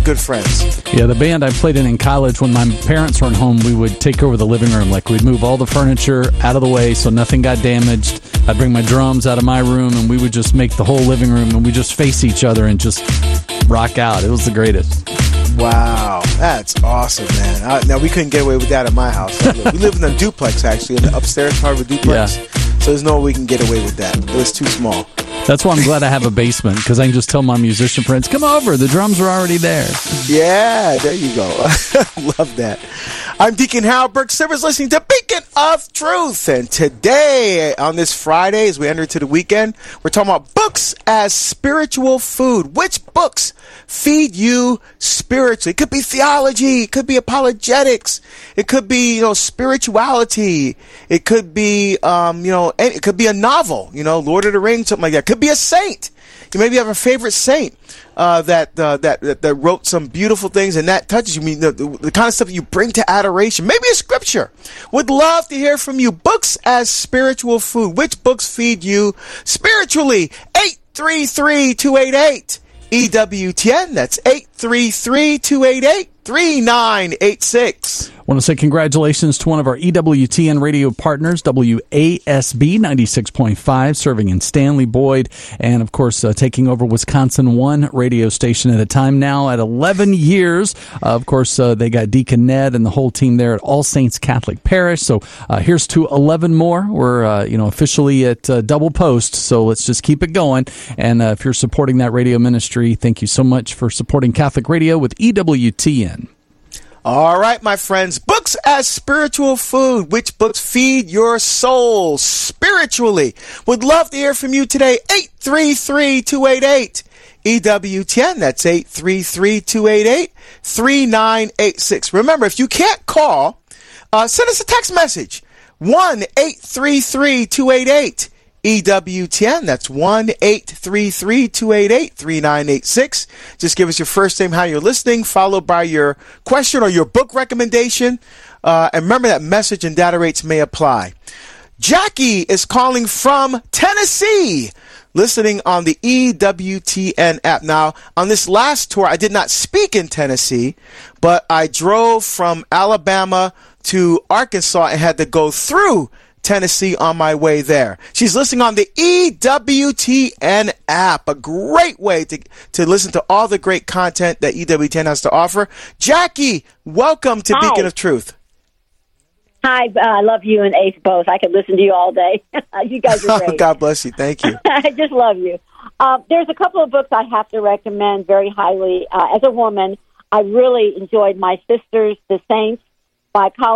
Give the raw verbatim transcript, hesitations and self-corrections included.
good friends. Yeah, the band I played in in college, when my parents weren't home, we would take over the living room. Like, we'd move all the furniture out of the way so nothing got damaged. I'd bring my drums out of my room, and we would just make the whole living room, and we just face each other and just rock out. It was the greatest. Wow, that's awesome, man. I, now, we couldn't get away with that at my house. We live in a duplex, actually, in the upstairs part of a duplex. Yeah. So there's no way we can get away with that. It was too small. That's why I'm glad I have a basement, because I can just tell my musician friends, come over, the drums are already there. Yeah, there you go. Love that. I'm Deacon Harold Burke Sivers, listening to Beacon of Truth. And today, on this Friday, as we enter to the weekend, we're talking about books as spiritual food. Which books feed you spiritually? It could be theology. It could be apologetics. It could be, you know, spirituality. It could be, um, you know, it could be a novel, you know, Lord of the Rings, something like that. It could be a saint. You maybe have a favorite saint uh, that, uh, that that that wrote some beautiful things, and that touches you. I mean, the, the, the kind of stuff that you bring to adoration. Maybe a scripture. Would love to hear from you. Books as spiritual food. Which books feed you spiritually? eight three three, two eight eight, E W T N. That's eight three three, two eight eight, three nine eight six. I want to say congratulations to one of our E W T N radio partners, W A S B ninety-six point five, serving in Stanley, Boyd, and, of course, uh, taking over Wisconsin One radio station at a time now at eleven years. Uh, of course, uh, they got Deacon Ned and the whole team there at All Saints Catholic Parish. So uh, here's to eleven more. We're uh, you know officially at uh, double post, so let's just keep it going. And uh, if you're supporting that radio ministry, thank you so much for supporting Catholic Radio with E W T N. All right, my friends, books as spiritual food. Which books feed your soul spiritually? Would love to hear from you today. eight three three, two eight eight, E W T N. That's eight three three, two eight eight, three nine eight six. Remember, if you can't call, uh, send us a text message. one eight three three, two eight eight, E W T N. That's one eight three three, two eight eight, three nine eight six. Just give us your first name, how you're listening, followed by your question or your book recommendation. Uh, and remember that message and data rates may apply. Jackie is calling from Tennessee, listening on the E W T N app. Now, on this last tour, I did not speak in Tennessee, but I drove from Alabama to Arkansas and had to go through Tennessee on my way there. She's listening on the E W T N app, a great way to, to listen to all the great content that E W T N has to offer. Jackie, welcome to Hi. Beacon of Truth. Hi, uh, I love you and Ace both. I could listen to you all day. You guys are great. God bless you. Thank you. I just love you. Uh, there's a couple of books I have to recommend very highly. Uh, as a woman, I really enjoyed My Sisters, the Saints by Colin